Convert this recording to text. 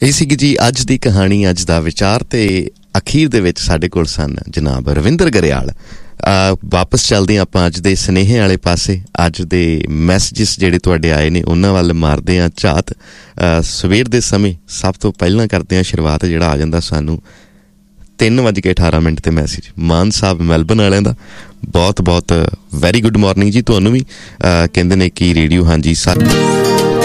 ਇਹ ਸੀਗੀ ਜੀ ਅੱਜ ਦੀ ਕਹਾਣੀ, ਅੱਜ ਦਾ ਵਿਚਾਰ। ਤੇ ਅਖੀਰ ਦੇ ਵਿੱਚ ਸਾਡੇ ਕੋਲ ਸਨ ਜਨਾਬ ਰਵਿੰਦਰ ਗਰੇਵਾਲ। ਵਾਪਸ ਚੱਲਦੇ ਹਾਂ ਆਪਾਂ ਅੱਜ ਦੇ ਸੁਨੇਹੇ ਵਾਲੇ ਪਾਸੇ। ਅੱਜ ਦੇ ਮੈਸੇਜਿਸ ਜਿਹੜੇ ਤੁਹਾਡੇ ਆਏ ਨੇ ਉਹਨਾਂ ਵੱਲ ਮਾਰਦੇ ਹਾਂ ਝਾਤ। ਸਵੇਰ ਦੇ ਸਮੇਂ ਸਭ ਤੋਂ ਪਹਿਲਾਂ ਕਰਦੇ ਹਾਂ ਸ਼ੁਰੂਆਤ, ਜਿਹੜਾ ਆ ਜਾਂਦਾ ਸਾਨੂੰ 3:18 ਤੇ ਮੈਸੇਜ ਮਾਨ ਸਾਹਿਬ ਮੈਲਬਨ ਵਾਲਿਆਂ ਦਾ। ਬਹੁਤ ਬਹੁਤ ਵੈਰੀ ਗੁੱਡ ਮਾਰਨਿੰਗ ਜੀ ਤੁਹਾਨੂੰ ਵੀ। ਕਹਿੰਦੇ ਨੇ ਕਿ ਰੇਡੀਓ ਹਾਂਜੀ ਸਰ